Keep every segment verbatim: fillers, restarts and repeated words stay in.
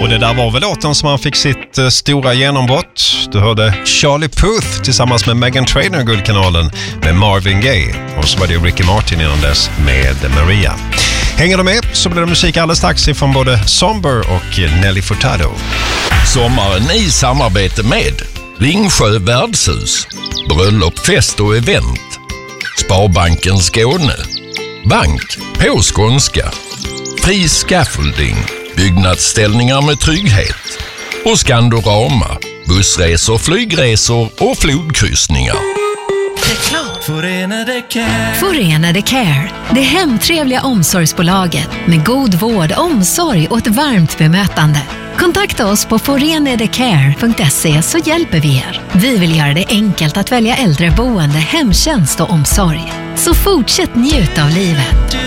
Och det där var väl låten som han fick sitt uh, stora genombrott. Du hörde Charlie Puth tillsammans med Meghan Trainor i Guldkanalen med Marvin Gaye. Och så var det Ricky Martin innan dess med Maria. Hänger du med så blir det musik alldeles strax från både Somber och Nelly Furtado. Sommaren i samarbete med Ringsjö värdshus, bröllop, fest och event, Sparbanken Skåne, Bank på skånska, Fri Scaffolding, byggnadsställningar med trygghet och Skandorama, bussresor, flygresor och flodkryssningar. Förenade Care. Förenade Care, det hemtrevliga omsorgsbolaget med god vård, omsorg och ett varmt bemötande. Kontakta oss på forenadecare punkt se så hjälper vi er. Vi vill göra det enkelt att välja äldreboende, hemtjänst och omsorg. Så fortsätt njuta av livet.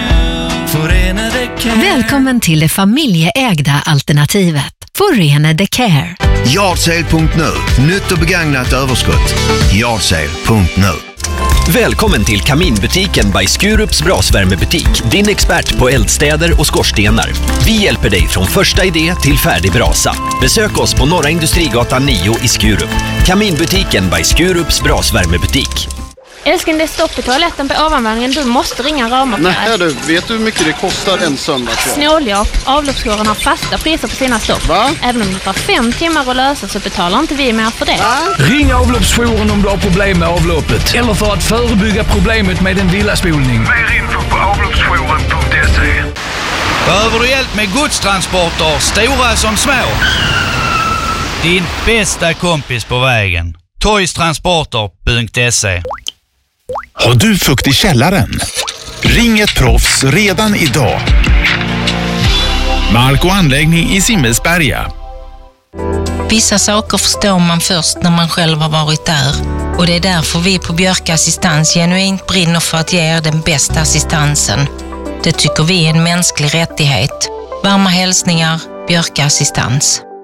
Välkommen till det familjeägda alternativet. Förenade Care. Yardsale punkt nu. Nytt och begagnat överskott. Yardsale punkt nu. Välkommen till Kaminbutiken by Skurups brasvärmebutik. Din expert på eldstäder och skorstenar. Vi hjälper dig från första idé till färdig brasa. Besök oss på Norra Industrigatan nio i Skurup. Kaminbutiken by Skurups brasvärmebutik. Älskling, det är stopp i toaletten på ovanvåningen. Du måste ringa Rama. Nej du, vet du hur mycket det kostar en söndag? Snåljåp, avloppsjouren har fasta priser på sina stopp. Va? Även om det tar fem timmar att lösa så betalar inte vi mer för det. Va? Ring avloppsjouren om du har problem med avloppet. Eller för att förebygga problemet med en villaspolning. Mer info på avloppsjouren punkt se. Behöver du hjälp med godstransporter, stora som små? Din bästa kompis på vägen. Toystransporter punkt se. Har du fukt i källaren? Ring ett proffs redan idag. Mark och anläggning i Simmelsberga. Vissa saker förstår man först när man själv har varit där. Och det är därför vi på Björk Assistans genuint brinner för att ge er den bästa assistansen. Det tycker vi är en mänsklig rättighet. Varma hälsningar, Björk Assistans.